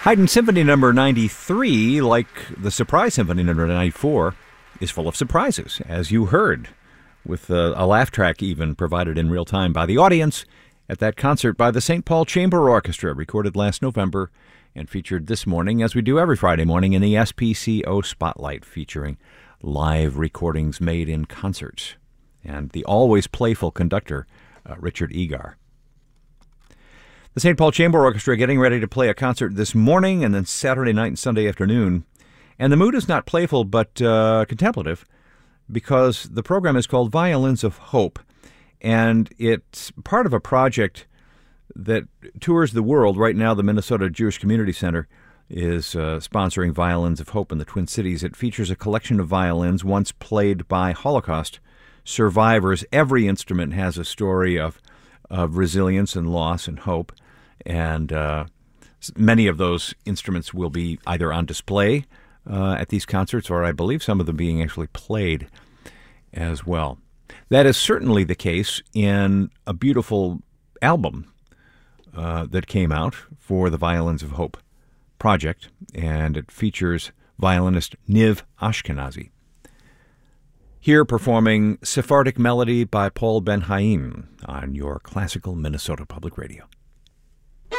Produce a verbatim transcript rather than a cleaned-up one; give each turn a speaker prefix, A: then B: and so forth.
A: Haydn Symphony Number ninety-three, like the Surprise Symphony Number ninety-four, is full of surprises, as you heard, with a, a laugh track even provided in real time by the audience at that concert by the Saint Paul Chamber Orchestra, recorded last November and featured this morning, as we do every Friday morning, in the S P C O Spotlight, featuring live recordings made in concerts, and the always playful conductor, uh, Richard Egar. The Saint Paul Chamber Orchestra getting ready to play a concert this morning and then Saturday night and Sunday afternoon. And the mood is not playful but uh, contemplative, because the program is called Violins of Hope. And it's part of a project that tours the world. Right now, the Minnesota Jewish Community Center is uh, sponsoring Violins of Hope in the Twin Cities. It features a collection of violins once played by Holocaust survivors. Every instrument has a story of, of resilience and loss and hope. And uh, many of those instruments will be either on display uh, at these concerts, or I believe some of them being actually played as well. That is certainly the case in a beautiful album uh, that came out for the Violins of Hope project, and it features violinist Niv Ashkenazi. Here performing Sephardic Melody by Paul Ben-Haim on your classical Minnesota Public Radio.